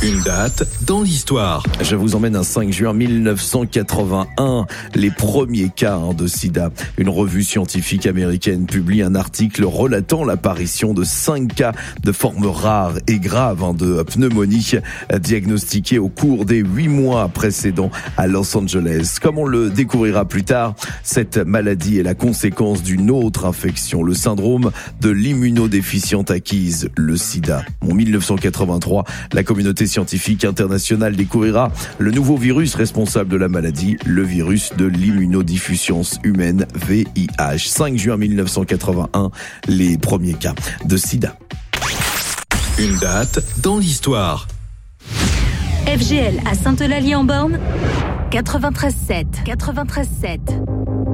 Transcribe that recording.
Une date dans l'histoire. Je vous emmène un 5 juin 1981, les premiers cas de sida. Une revue scientifique américaine publie un article relatant l'apparition de 5 cas de forme rare et grave de pneumonie diagnostiqués au cours des 8 mois précédents à Los Angeles. Comme on le découvrira plus tard, cette maladie est la conséquence d'une autre infection, le syndrome de l'immunodéficiente acquise, le sida. En 1983, la communauté scientifique internationale découvrira le nouveau virus responsable de la maladie, le virus de l'immunodiffusiance humaine, VIH. 5 juin 1981, les premiers cas de sida. Une date dans l'histoire. FGL à Sainte-Eulalie-en-Born, 93.7.